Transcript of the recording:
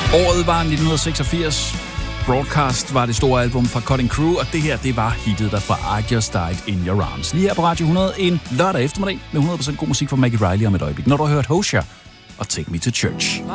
Året var 1986. Broadcast var det store album fra Cutting Crew, og det her, det var hittet der fra I Just Died in Your Arms. Lige her på Radio 100 en lørdag eftermiddag med 100% god musik fra Maggie Riley om et øjeblik. Når du har hørt Hosier og Take Me to Church.